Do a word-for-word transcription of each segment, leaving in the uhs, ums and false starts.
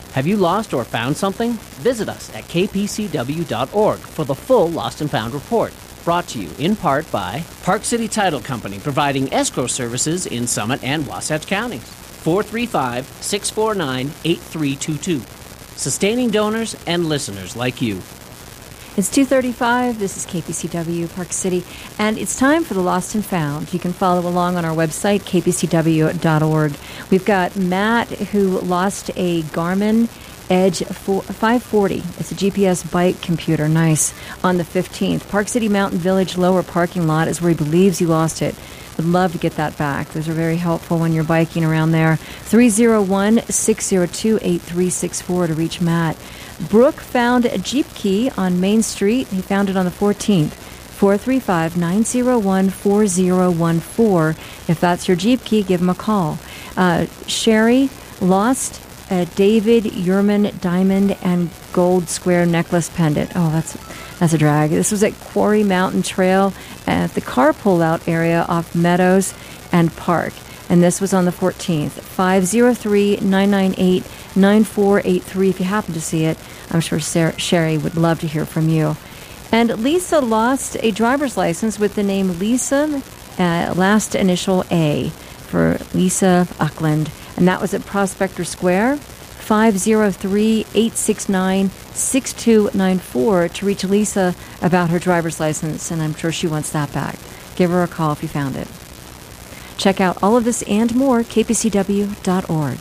Have you lost or found something? Visit us at k p c w dot org for the full Lost and Found report. Brought to you in part by Park City Title Company, providing escrow services in Summit and Wasatch counties. four three five, six four nine, eight three two two. Sustaining donors and listeners like you. It's two thirty-five. This is K P C W, Park City, and it's time for the Lost and Found. You can follow along on our website, k p c w dot org. We've got Matt, who lost a Garmin Edge five forty. It's a G P S bike computer. Nice. On the fifteenth. Park City Mountain Village lower parking lot is where he believes he lost it. Would love to get that back. Those are very helpful when you're biking around there. three oh one, six oh two, eight three six four to reach Matt. Brooke found a Jeep key on Main Street. He found it on the fourteenth. four three five, nine oh one, four oh one four. If that's your Jeep key, give him a call. Uh, Sherry lost a David Yurman diamond and gold square necklace pendant. Oh, that's that's a drag. This was at Quarry Mountain Trail at the car pull-out area off Meadows and Park. And this was on the fourteenth. five oh three, nine nine eight, nine four eight three. If you happen to see it, I'm sure Sarah, Sherry would love to hear from you. And Lisa lost a driver's license with the name Lisa, uh, last initial A, for Lisa Uckland. And that was at Prospector Square. five oh three, eight six nine, six two nine four to reach Lisa about her driver's license. And I'm sure she wants that back. Give her a call if you found it. Check out all of this and more, k p c w dot org.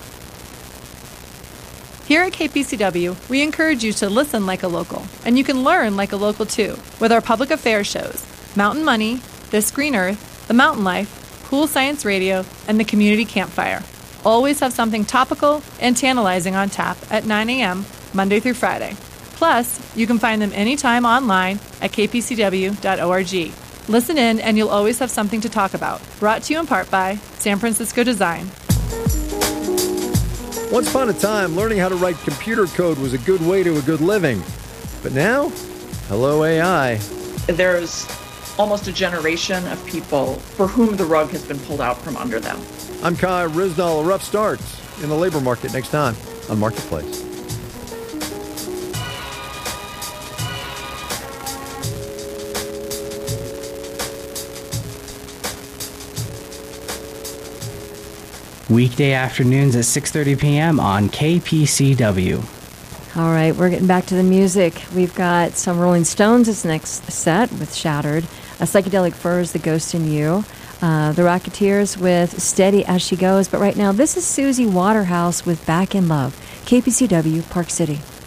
Here at K P C W, we encourage you to listen like a local, and you can learn like a local too, with our public affairs shows, Mountain Money, This Green Earth, The Mountain Life, Cool Science Radio, and the Community Campfire. Always have something topical and tantalizing on tap at nine a.m., Monday through Friday. Plus, you can find them anytime online at k p c w dot org. Listen in and you'll always have something to talk about. Brought to you in part by San Francisco Design. Once upon a time, learning how to write computer code was a good way to a good living. But now, hello A I. There's almost a generation of people for whom the rug has been pulled out from under them. I'm Kai Risnall. A rough start in the labor market next time on Marketplace. Weekday afternoons at six thirty p.m. on K P C W. All right, we're getting back to the music. We've got some Rolling Stones as next set with Shattered, a Psychedelic Furs, The Ghost in You, uh, the Rocketeers with Steady As She Goes. But right now, this is Susie Waterhouse with Back in Love. K P C W, Park City.